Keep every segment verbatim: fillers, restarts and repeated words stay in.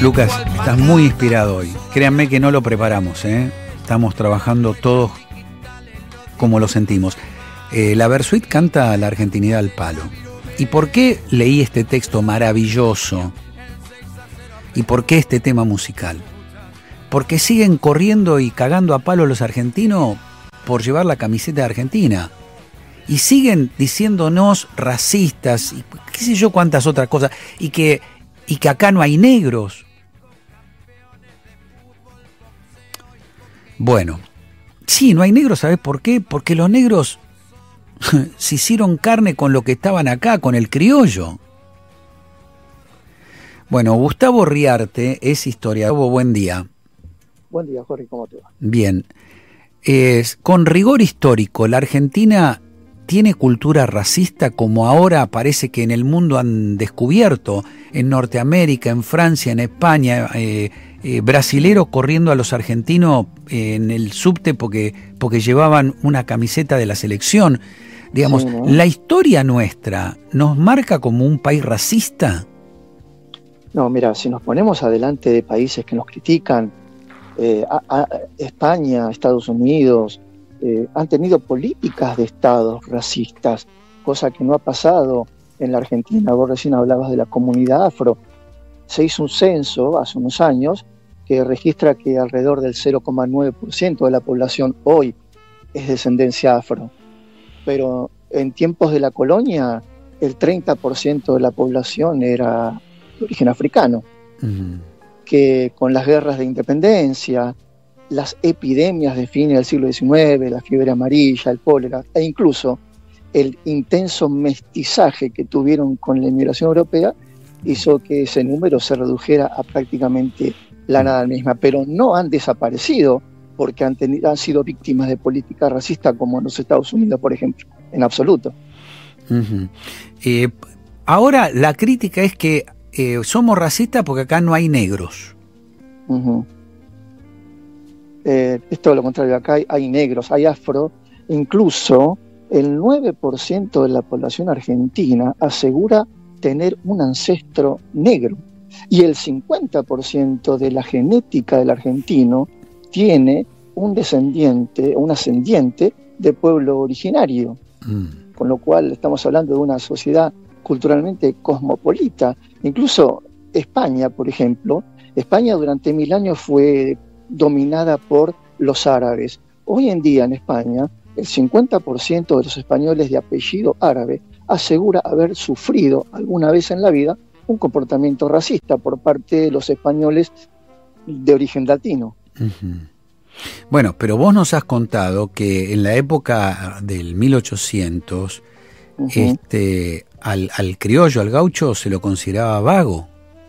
Lucas, estás muy inspirado hoy. Créanme que no lo preparamos, ¿eh? Estamos trabajando todos como lo sentimos. Eh, la Versuit canta La Argentinidad al palo. ¿Y por qué leí este texto maravilloso? ¿Y por qué este tema musical? Porque siguen corriendo y cagando a palo los argentinos por llevar la camiseta de Argentina. Y siguen diciéndonos racistas y qué sé yo cuántas otras cosas. Y que, y que acá no hay negros. Bueno, sí, no hay negros, ¿sabes por qué? Porque los negros se hicieron carne con lo que estaban acá, con el criollo. Bueno, Gustavo Riarte es historiador. Buen día. Buen día, Jorge, ¿cómo te va? Bien. Es, con rigor histórico, ¿la Argentina tiene cultura racista como ahora parece que en el mundo han descubierto? En Norteamérica, en Francia, en España, eh, eh, brasileros corriendo a los argentinos eh, en el subte porque, porque llevaban una camiseta de la selección. Digamos, sí, ¿no? ¿La historia nuestra nos marca como un país racista? No, mira, si nos ponemos adelante de países que nos critican, eh, a, a España, Estados Unidos, eh, han tenido políticas de estados racistas, cosa que no ha pasado en la Argentina. Vos recién hablabas de la comunidad afro. Se hizo un censo hace unos años que registra que alrededor del cero coma nueve por ciento de la población hoy es descendencia afro. Pero en tiempos de la colonia, el treinta por ciento de la población era de origen africano, uh-huh. que con las guerras de independencia, las epidemias de fines del siglo diecinueve, la fiebre amarilla, el cólera, e incluso el intenso mestizaje que tuvieron con la inmigración europea, hizo que ese número se redujera a prácticamente la nada misma. Pero no han desaparecido porque han, tenido, han sido víctimas de política racista como en los Estados Unidos, por ejemplo, en absoluto. Uh-huh. Eh, ahora la crítica es que eh, somos racistas porque acá no hay negros. Uh-huh. Eh, es todo lo contrario, acá hay, hay negros, hay afro, incluso el nueve por ciento de la población argentina asegura tener un ancestro negro y el cincuenta por ciento de la genética del argentino tiene un descendiente, un ascendiente de pueblo originario, mm. con lo cual estamos hablando de una sociedad culturalmente cosmopolita. Incluso España, por ejemplo, España durante mil años fue dominada por los árabes. Hoy en día en España, el cincuenta por ciento de los españoles de apellido árabe asegura haber sufrido alguna vez en la vida un comportamiento racista por parte de los españoles de origen latino. Uh-huh. Bueno, pero vos nos has contado que en la época del mil ochocientos, uh-huh. este, al, al criollo, al gaucho, se lo consideraba vago.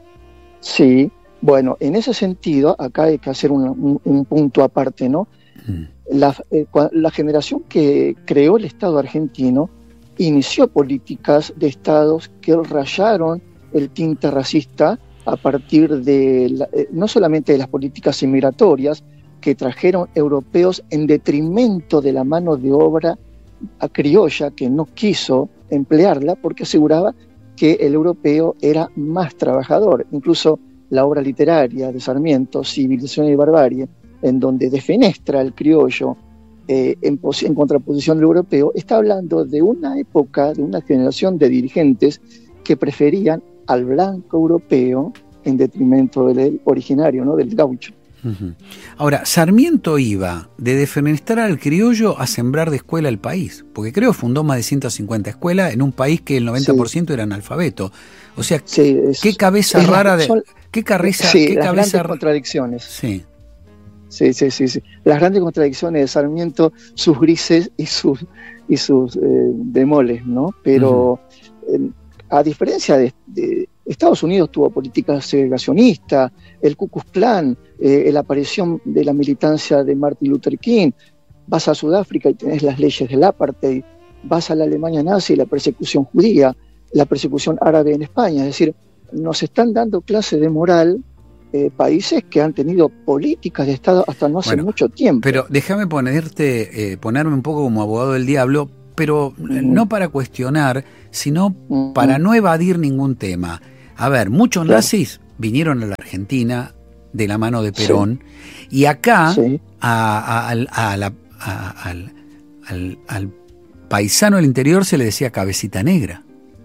Sí, bueno, en ese sentido, acá hay que hacer un, un, un punto aparte, ¿no? Uh-huh. La, eh, la generación que creó el Estado argentino inició políticas de estados que rayaron el tinte racista a partir de, la, eh, no solamente de las políticas inmigratorias que trajeron europeos en detrimento de la mano de obra a criolla que no quiso emplearla porque aseguraba que el europeo era más trabajador. Incluso la obra literaria de Sarmiento, Civilización y Barbarie, en donde defenestra al criollo eh, en, pos- en contraposición al europeo, está hablando de una época, de una generación de dirigentes que preferían al blanco europeo en detrimento del originario, ¿no? Del gaucho. Uh-huh. Ahora, Sarmiento iba de defenestrar al criollo a sembrar de escuela al país, porque creo fundó más de ciento cincuenta escuelas en un país que el noventa por ciento sí. era analfabeto. O sea, sí, es, qué cabeza es rara la, de... Son, qué cabeza, sí, qué las cabeza grandes contradicciones. Sí. Sí, sí, sí, sí. Las grandes contradicciones de Sarmiento, sus grises y sus, y sus eh, bemoles, ¿no? Pero uh-huh. eh, a diferencia de, de Estados Unidos tuvo políticas segregacionistas, el Ku Klux Klan, eh, la aparición de la militancia de Martin Luther King. Vas a Sudáfrica y tenés las leyes del apartheid, vas a la Alemania nazi y la persecución judía, la persecución árabe en España. Es decir, nos están dando clases de moral eh, países que han tenido políticas de Estado hasta no hace bueno, mucho tiempo. Pero déjame ponerte, eh, ponerme un poco como abogado del diablo, pero uh-huh. no para cuestionar, sino uh-huh. para no evadir ningún tema. A ver, muchos claro. nazis vinieron a la Argentina. Argentina de la mano de Perón, sí. y acá sí. a, a, a, a la, a, al, al, al paisano del interior se le decía cabecita negra.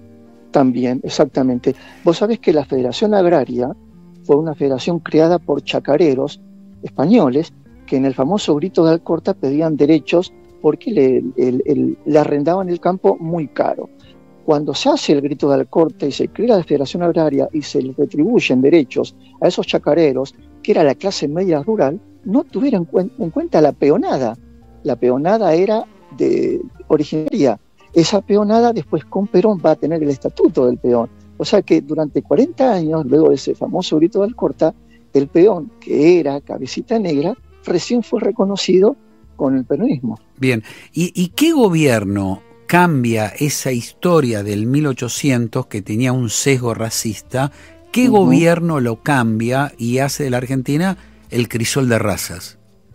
También, exactamente. Vos sabés que la Federación Agraria fue una federación creada por chacareros españoles que en el famoso grito de Alcorta pedían derechos porque le, el, el, le arrendaban el campo muy caro. Cuando se hace el grito de Alcorta y se crea la Federación Agraria y se les retribuyen derechos a esos chacareros, que era la clase media rural, no tuvieron en cuenta la peonada. La peonada era de originaria. Esa peonada después con Perón va a tener el estatuto del peón. O sea que durante cuarenta años, luego de ese famoso grito de Alcorta, el peón, que era cabecita negra, recién fue reconocido con el peronismo. Bien, ¿y, y qué gobierno cambia esa historia del mil ochocientos que tenía un sesgo racista? ¿Qué uh-huh. gobierno lo cambia y hace de la Argentina el crisol de razas?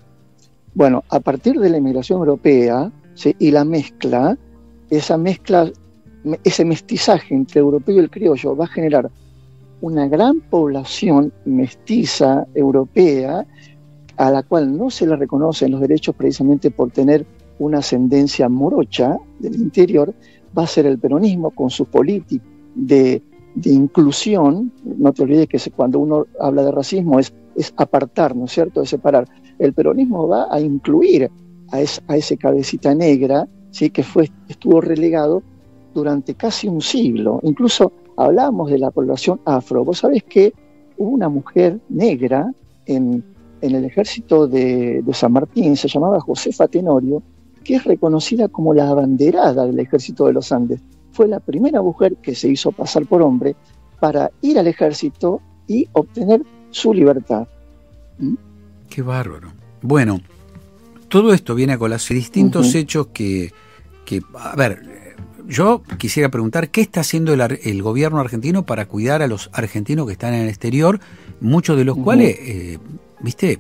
Bueno, a partir de la inmigración europea, ¿sí? y la mezcla, esa mezcla, ese mestizaje entre el europeo y el criollo va a generar una gran población mestiza europea a la cual no se le reconocen los derechos precisamente por tener una ascendencia morocha del interior. Va a ser el peronismo con su política de, de inclusión. No te olvides que cuando uno habla de racismo es, es apartar, ¿no es cierto?, es separar. El peronismo va a incluir a, es, a ese cabecita negra, ¿sí?, que fue, estuvo relegado durante casi un siglo. Incluso hablábamos de la población afro. Vos sabés que hubo una mujer negra en, en el ejército de, de San Martín, se llamaba Josefa Tenorio, que es reconocida como la abanderada del ejército de los Andes. Fue la primera mujer que se hizo pasar por hombre para ir al ejército y obtener su libertad. ¿Mm? Qué bárbaro. Bueno, todo esto viene a colación distintos uh-huh. hechos que, que, a ver, yo quisiera preguntar, ¿qué está haciendo el, el gobierno argentino para cuidar a los argentinos que están en el exterior, muchos de los uh-huh. cuales, eh, viste,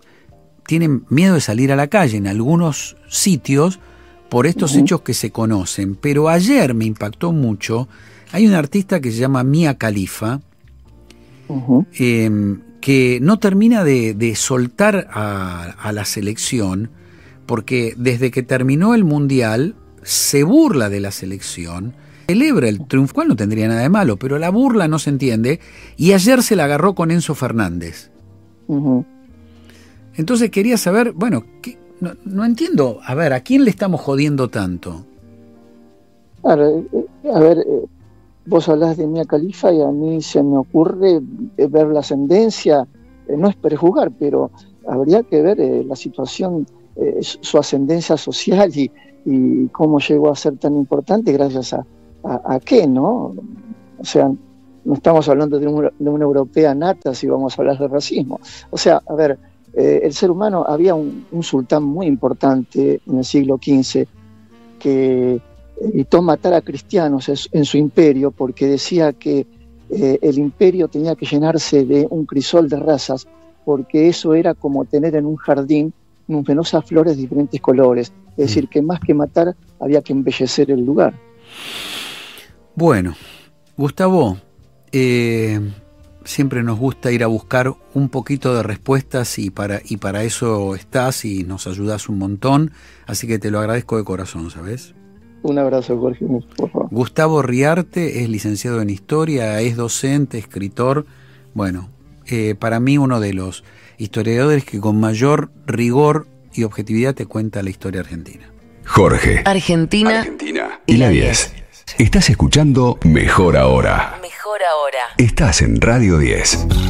tienen miedo de salir a la calle en algunos sitios por estos uh-huh. hechos que se conocen? Pero ayer me impactó mucho, hay una artista que se llama Mia Khalifa, uh-huh. eh, que no termina de, de soltar a, a la selección, porque desde que terminó el Mundial se burla de la selección, celebra el triunfo, cual no tendría nada de malo, pero la burla no se entiende, y ayer se la agarró con Enzo Fernández. Uh-huh. Entonces quería saber, bueno, ¿qué? No, no entiendo, a ver, ¿a quién le estamos jodiendo tanto? A ver, a ver vos hablás de Mia Khalifa y a mí se me ocurre ver la ascendencia, eh, no es prejuzgar, pero habría que ver eh, la situación, eh, su ascendencia social y, y cómo llegó a ser tan importante gracias a, a, a qué, ¿no? O sea, no estamos hablando de, un, de una europea nata si vamos a hablar de racismo. O sea, a ver, eh, el ser humano, había un, un sultán muy importante en el siglo quince que evitó matar a cristianos en su imperio porque decía que eh, el imperio tenía que llenarse de un crisol de razas, porque eso era como tener en un jardín numerosas flores de diferentes colores. Es decir, que más que matar había que embellecer el lugar. Bueno, Gustavo, eh, siempre nos gusta ir a buscar un poquito de respuestas y para, y para eso estás y nos ayudas un montón, así que te lo agradezco de corazón, ¿sabes? Un abrazo, Jorge, por favor. Gustavo Riarte es licenciado en Historia, es docente, escritor. Bueno, eh, para mí uno de los historiadores que con mayor rigor y objetividad te cuenta la historia argentina. Jorge, Argentina, Argentina y la diez. Estás escuchando Mejor Ahora. Mejor Ahora. Estás en Radio diez.